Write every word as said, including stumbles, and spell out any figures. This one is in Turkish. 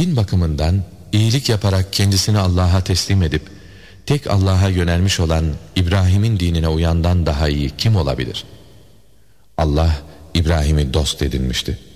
din bakımından iyilik yaparak kendisini Allah'a teslim edip tek Allah'a yönelmiş olan İbrahim'in dinine uyandan daha iyi kim olabilir? Allah İbrahim'i dost edinmişti.